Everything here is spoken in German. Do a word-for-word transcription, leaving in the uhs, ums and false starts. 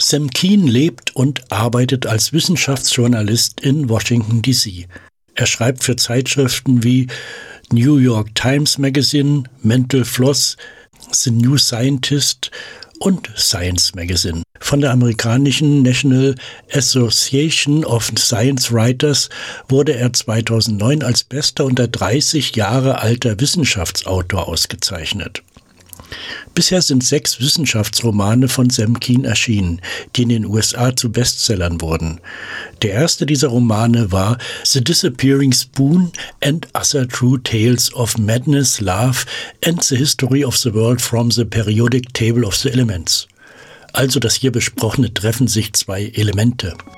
Sam Keen lebt und arbeitet als Wissenschaftsjournalist in Washington, D C. Er schreibt für Zeitschriften wie New York Times Magazine, Mental Floss, The New Scientist und Science Magazine. Von der amerikanischen National Association of Science Writers wurde er zweitausendneun als bester unter dreißig Jahre alter Wissenschaftsautor ausgezeichnet. Bisher sind sechs Wissenschaftsromane von Sam Keen erschienen, die in den U S A zu Bestsellern wurden. Der erste dieser Romane war The Disappearing Spoon and Other True Tales of Madness, Love and the History of the World from the Periodic Table of the Elements. Also das hier besprochene treffen sich zwei Elemente.